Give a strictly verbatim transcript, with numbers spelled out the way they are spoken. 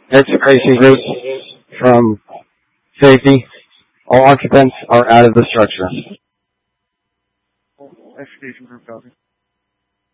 Extrication group from safety. All occupants are out of the structure. Extrication group, copy.